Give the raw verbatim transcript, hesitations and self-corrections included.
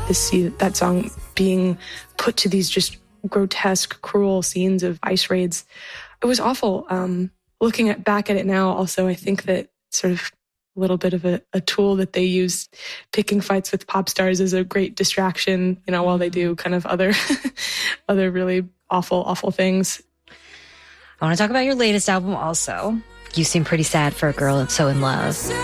to see that song being put to these just grotesque, cruel scenes of ICE raids. It was awful. Um, looking at back at it now, also, I think that sort of a little bit of a, a tool that they use, picking fights with pop stars, is a great distraction, you know, while they do kind of other, other really awful, awful things. I want to talk about your latest album also. You seem pretty sad for a girl that's so in love.